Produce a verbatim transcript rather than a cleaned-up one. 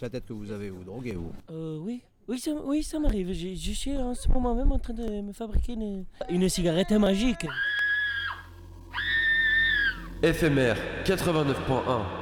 avec la tête que vous avez, vous droguez, vous? Euh, oui. Oui, ça, oui, ça m'arrive. Je, je suis en ce moment même en train de me fabriquer une, une cigarette magique. F M R quatre-vingt-neuf point un